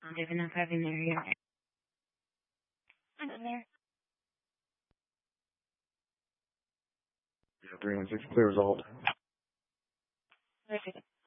I don't even know if I have in there yet. I'm in there. Yeah, 316, clear result. Wait a second.